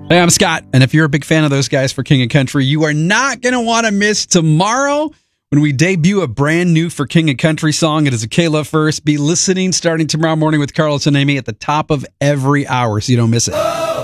Hey, I'm Scott, and if you're a big fan of those guys for King of Country, you are not going to want to miss tomorrow when we debut a brand new For King of Country song. It is a K-Love First. Be listening starting tomorrow morning with Carlos and Amy at the top of every hour so you don't miss it.